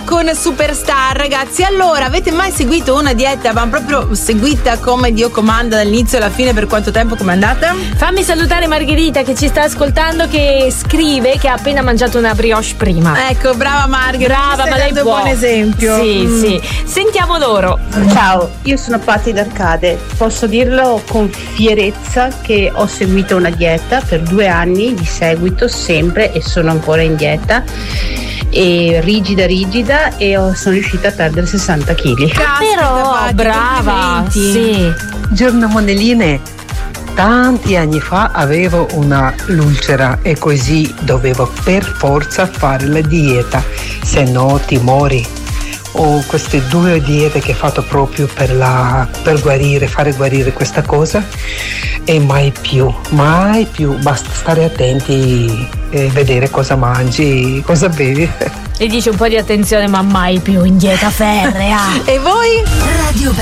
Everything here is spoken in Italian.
con Superstar. Ragazzi, allora, avete mai seguito una dieta, ma proprio seguita come Dio comanda dall'inizio alla fine? Per quanto tempo? Com'è andata? Fammi salutare Margherita che ci sta ascoltando, che scrive che ha appena mangiato una brioche prima. Ecco, brava Margherita. Brava, ma lei è un buon esempio. Sì. Sentiamo loro. Ciao, io sono Patti d'Arcade. Posso dirlo con fierezza che ho seguito una dieta per 2 anni di seguito, sempre, e sono ancora in dieta. E rigida e sono riuscita a perdere 60 kg. Però brava, sì. Giorno Monelline, tanti anni fa avevo una ulcera e così dovevo per forza fare la dieta, se no ti mori. Ho queste 2 diete che ho fatto proprio per guarire, fare guarire questa cosa, e mai più, basta stare attenti e vedere cosa mangi, cosa bevi. E dice un po' di attenzione, ma mai più in dieta ferrea. E voi? Radio